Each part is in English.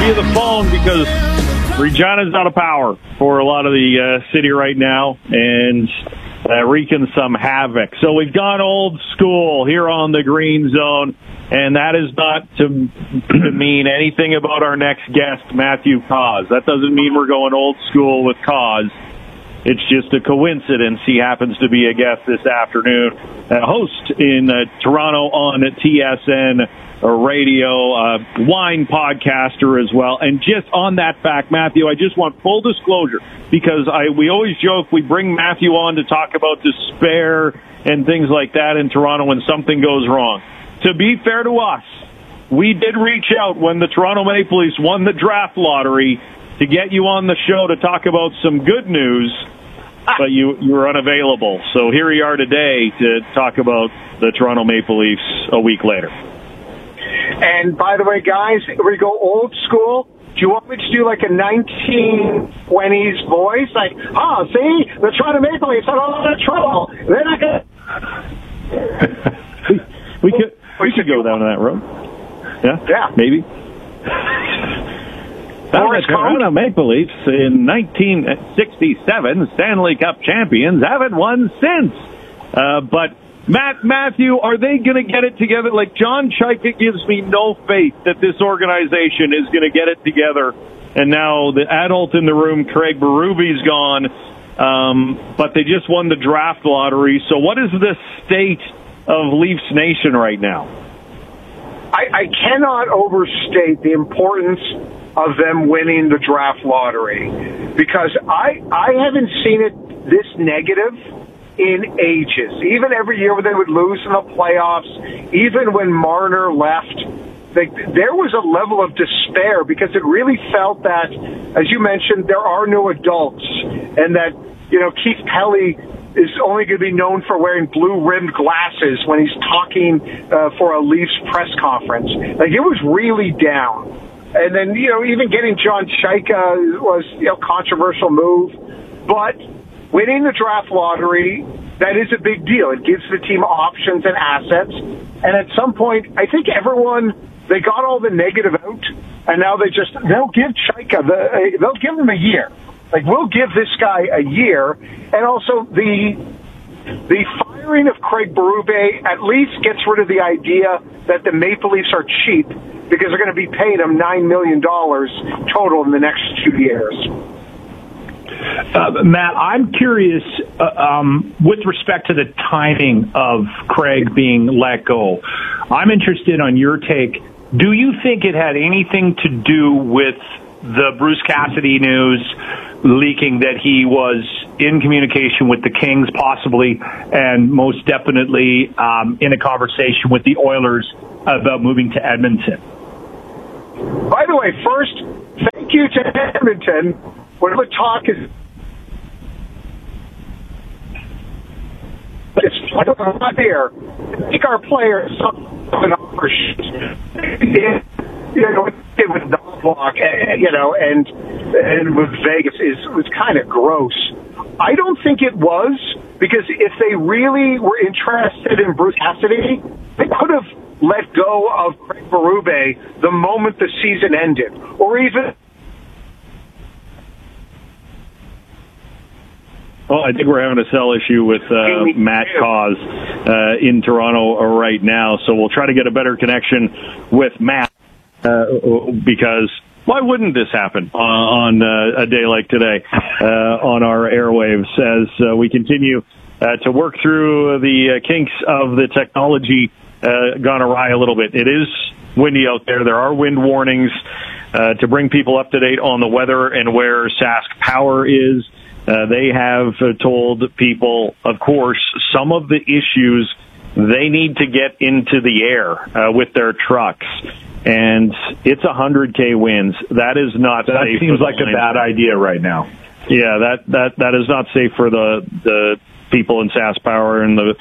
via the phone because Regina's out of power for a lot of the city right now and wreaking some havoc. So we've gone old school here on the Green Zone, and that is not to mean anything about our next guest, Matthew Cauz. That doesn't mean we're going old school with Cauz. It's just a coincidence he happens to be a guest this afternoon, a host in Toronto on TSN Radio, wine podcaster as well. And just on that fact, Matthew, I just want full disclosure because we always joke we bring Matthew on to talk about despair and things like that in Toronto when something goes wrong. To be fair to us, we did reach out when the Toronto Maple Leafs won the draft lottery to get you on the show to talk about some good news, but you were unavailable. So here we are today to talk about the Toronto Maple Leafs a week later. And by the way, guys, we go old school. Do you want me to do like a 1920s voice? Like, see, the Toronto Maple Leafs had a lot of trouble. They're not going to... We could go down that road. Yeah, maybe. Toronto Maple Leafs in 1967 Stanley Cup champions haven't won since. But Matthew, are they going to get it together? Like, John Chayka gives me no faith that this organization is going to get it together. And now the adult in the room, Craig Berube's gone, but they just won the draft lottery. So what is the state of Leafs Nation right now? I cannot overstate the importance of them winning the draft lottery because I haven't seen it this negative in ages. Even every year when they would lose in the playoffs, even when Marner left, there was a level of despair because it really felt that, as you mentioned, there are no adults and that, Keith Pelly is only going to be known for wearing blue-rimmed glasses when he's talking for a Leafs press conference. Like, it was really down. And then, even getting John Chayka was, controversial move. But winning the draft lottery, that is a big deal. It gives the team options and assets. And at some point, I think they got all the negative out, and now they'll give Chayka, they'll give him a year. Like, we'll give this guy a year. And also the firing of Craig Berube at least gets rid of the idea that the Maple Leafs are cheap because they're going to be paying him $9 million total in the next 2 years. Matt, I'm curious with respect to the timing of Craig being let go. I'm interested on your take. Do you think it had anything to do with the Bruce Cassidy news leaking that he was in communication with the Kings possibly and most definitely in a conversation with the Oilers about moving to Edmonton? By the way, first, thank you to Edmonton. When the talk is... It's not there. Take our players an offer with the block, and with Vegas was kind of gross. I don't think it was, because if they really were interested in Bruce Cassidy, they could have let go of Craig Berube the moment the season ended, or even... Well, I think we're having a cell issue with Matt Cauz in Toronto right now, so we'll try to get a better connection with Matt because why wouldn't this happen on a day like today on our airwaves as we continue to work through the kinks of the technology gone awry a little bit. It is windy out there. There are wind warnings to bring people up to date on the weather and where Sask Power is. They have told people, of course, some of the issues they need to get into the air with their trucks. And it's 100K winds. That is not safe. That seems like a bad idea right now. Yeah, that is not safe for the people in Sask Power and the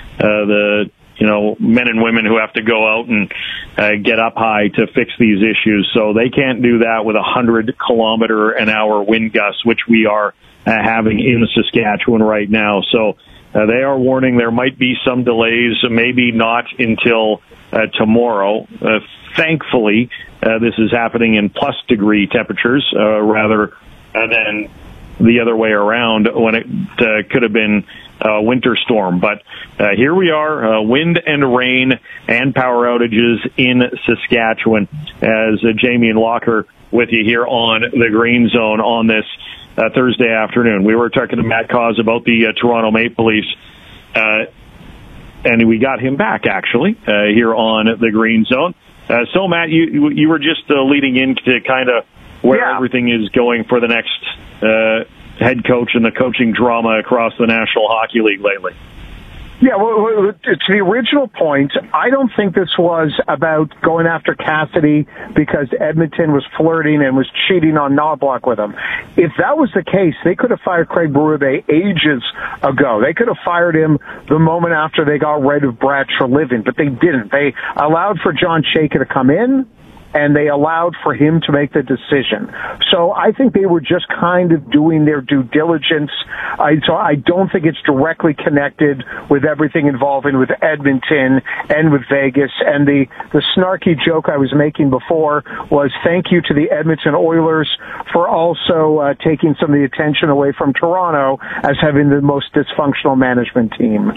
men and women who have to go out and get up high to fix these issues. So they can't do that with 100-kilometer-an-hour wind gusts, which we are having in Saskatchewan right now. So they are warning there might be some delays, maybe not until tomorrow. Thankfully, this is happening in plus degree temperatures rather than the other way around when it could have been a winter storm. But here we are, wind and rain and power outages in Saskatchewan, as Jamie and Locker with you here on the Green Zone on this Thursday afternoon. We were talking to Matt Cauz about the Toronto Maple Leafs, and we got him back, actually, here on the Green Zone. So, Matt, you were just leading into kind of where everything is going for the next head coach and the coaching drama across the National Hockey League lately. Yeah, well, to the original point, I don't think this was about going after Cassidy because Edmonton was flirting and was cheating on Knobloch with him. If that was the case, they could have fired Craig Berube ages ago. They could have fired him the moment after they got rid of Brad Treliving, but they didn't. They allowed for John Chayka to come in, and they allowed for him to make the decision. So I think they were just kind of doing their due diligence. So I don't think it's directly connected with everything involving with Edmonton and with Vegas. And the snarky joke I was making before was thank you to the Edmonton Oilers for also taking some of the attention away from Toronto as having the most dysfunctional management team.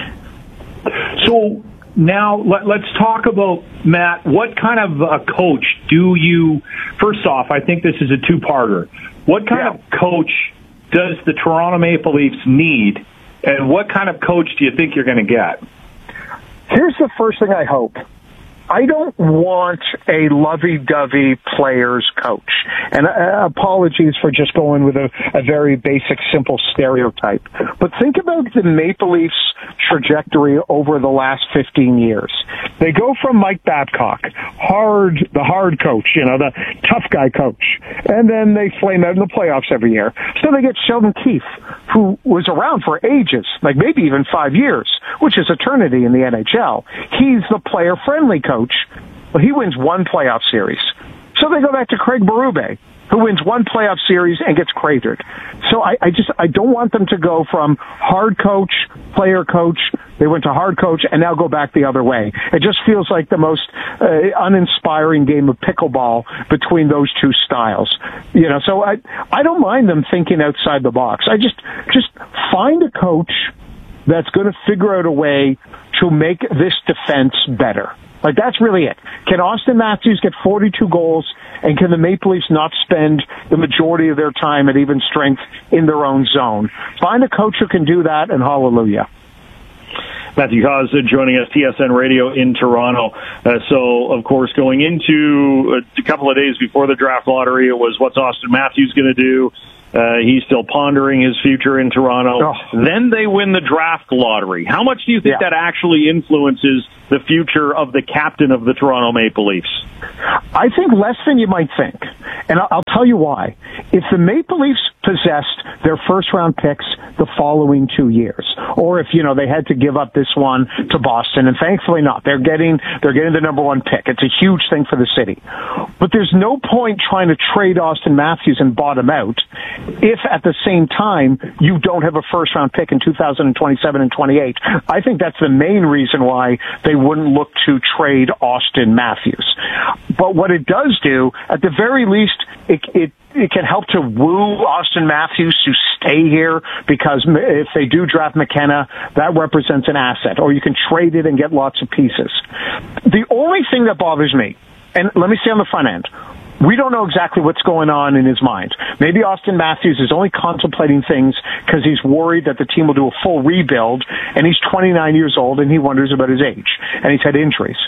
So now, let's talk about, Matt, what kind of a coach do you, first off, I think this is a two-parter. What kind of coach does the Toronto Maple Leafs need, and what kind of coach do you think you're going to get? Here's the first thing I hope. I don't want a lovey-dovey players coach. And apologies for just going with a very basic, simple stereotype. But think about the Maple Leafs trajectory over the last 15 years. They go from Mike Babcock, the hard coach, the tough guy coach, and then they flame out in the playoffs every year. So they get Sheldon Keefe, who was around for ages, like maybe even 5 years, which is eternity in the NHL. He's the player-friendly coach. Well, he wins one playoff series. So they go back to Craig Berube, who wins one playoff series and gets cratered. So I don't want them to go from hard coach, player coach, they went to hard coach, and now go back the other way. It just feels like the most uninspiring game of pickleball between those two styles. So I don't mind them thinking outside the box. I just find a coach that's going to figure out a way to make this defense better. Like, that's really it. Can Austin Matthews get 42 goals, and can the Maple Leafs not spend the majority of their time at even strength in their own zone? Find a coach who can do that, and hallelujah. Matthew Cauz joining us, TSN Radio in Toronto. So, of course, going into a couple of days before the draft lottery, it was what's Austin Matthews going to do? He's still pondering his future in Toronto. Then they win the draft lottery. How much do you think that actually influences the future of the captain of the Toronto Maple Leafs? I think less than you might think. And I'll tell you why. If the Maple Leafs possessed their first-round picks the following 2 years, or if, they had to give up this one to Boston, and thankfully not. They're getting the number one pick. It's a huge thing for the city. But there's no point trying to trade Austin Matthews and bottom out if at the same time you don't have a first-round pick in 2027 and 28. I think that's the main reason why they wouldn't look to trade Austin Matthews. But what it does do, at the very least, it can help to woo Austin Matthews to stay here, because if they do draft McKenna, that represents an asset, or you can trade it and get lots of pieces. The only thing that bothers me, and let me say on the front end, we don't know exactly what's going on in his mind. Maybe Austin Matthews is only contemplating things because he's worried that the team will do a full rebuild, and he's 29 years old and he wonders about his age, and he's had injuries.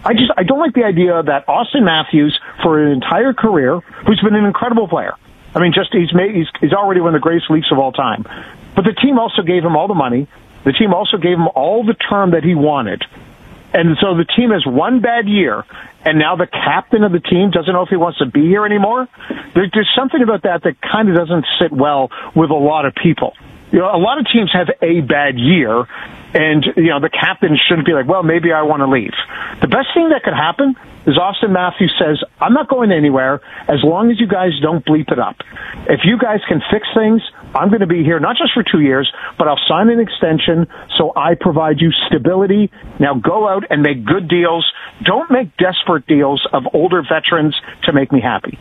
I don't like the idea that Austin Matthews, for an entire career, who's been an incredible player, he's already one of the greatest Leafs of all time, but the team also gave him all the money. The team also gave him all the term that he wanted. And so the team has one bad year, and now the captain of the team doesn't know if he wants to be here anymore. There's something about that kind of doesn't sit well with a lot of people. a lot of teams have a bad year, and, the captain shouldn't be like, well, maybe I want to leave. The best thing that could happen is Austin Matthews says, I'm not going anywhere as long as you guys don't bleep it up. If you guys can fix things, I'm going to be here not just for 2 years, but I'll sign an extension so I provide you stability. Now go out and make good deals. Don't make desperate deals of older veterans to make me happy.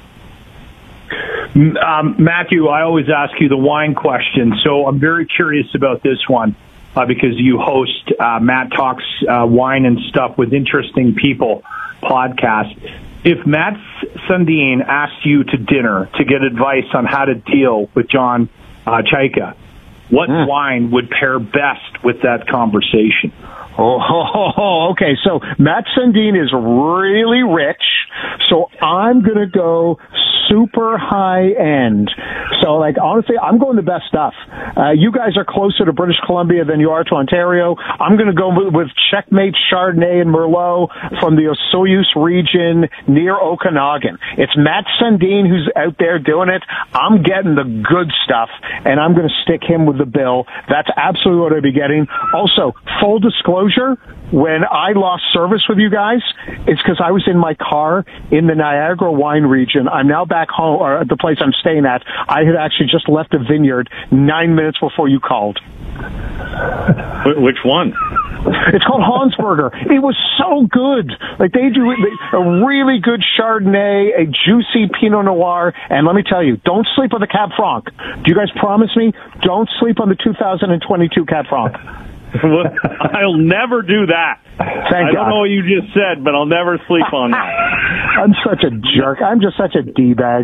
Matthew, I always ask you the wine question, so I'm very curious about this one because you host Matt Talks Wine and Stuff with Interesting People podcast. If Matt Sundin asked you to dinner to get advice on how to deal with John Chayka, what wine would pair best with that conversation? Okay. So Matt Sundin is really rich, so I'm going to go super high end. So, honestly, I'm going the best stuff. You guys are closer to British Columbia than you are to Ontario. I'm going to go with Checkmate Chardonnay and Merlot from the Osoyoos region near Okanagan. It's Matt Sundin who's out there doing it. I'm getting the good stuff, and I'm going to stick him with the bill. That's absolutely what I'd be getting. Also, full disclosure, when I lost service with you guys, it's because I was in my car in the Niagara wine region. I'm now back home, or at the place I'm staying at. I had actually just left a vineyard 9 minutes before you called. Which one? It's called Hansberger. It was so good. They do a really good Chardonnay, a juicy Pinot Noir, and let me tell you, don't sleep on the Cab Franc. Do you guys promise me? Don't sleep on the 2022 Cab Franc. I'll never do that. I don't know what you just said, but I'll never sleep on that. I'm such a jerk. I'm just such a D-bag.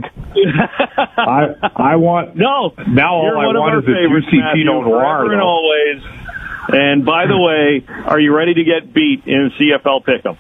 I want... No. Now all I want is a juicy Pinot Noir. And always. And by the way, are you ready to get beat in CFL Pick'em?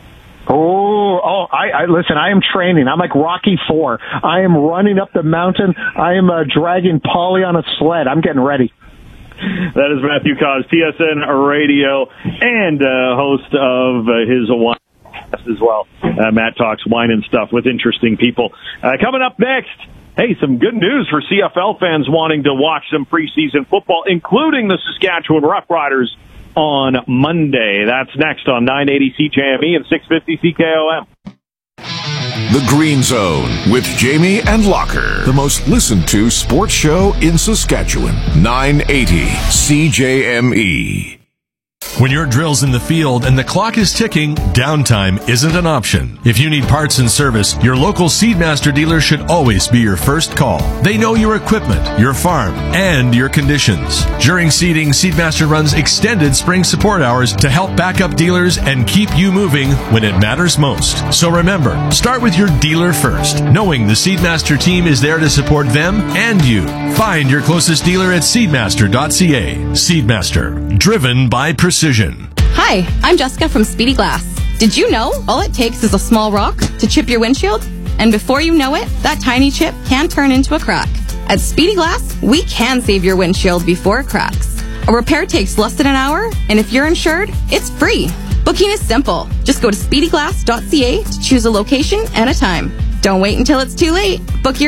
I listen, I am training. I'm like Rocky IV. I am running up the mountain. I am dragging Paulie on a sled. I'm getting ready. That is Matthew Cause, TSN Radio, and host of his wine as well. Matt Talks Wine and Stuff with Interesting People. Coming up next, hey, some good news for CFL fans wanting to watch some preseason football, including the Saskatchewan Roughriders on Monday. That's next on 980 CJME and 650 CKOM. The Green Zone with Jamie and Locker, the most listened to sports show in Saskatchewan. 980 CJME. When your drill's in the field and the clock is ticking, downtime isn't an option. If you need parts and service, your local Seedmaster dealer should always be your first call. They know your equipment, your farm, and your conditions. During seeding, Seedmaster runs extended spring support hours to help back up dealers and keep you moving when it matters most. So remember, start with your dealer first, knowing the Seedmaster team is there to support them and you. Find your closest dealer at seedmaster.ca. Seedmaster, driven by precision. Hi, I'm Jessica from Speedy Glass. Did you know all it takes is a small rock to chip your windshield? And before you know it, that tiny chip can turn into a crack. At Speedy Glass, we can save your windshield before it cracks. A repair takes less than an hour, and if you're insured, it's free. Booking is simple. Just go to speedyglass.ca to choose a location and a time. Don't wait until it's too late. Book your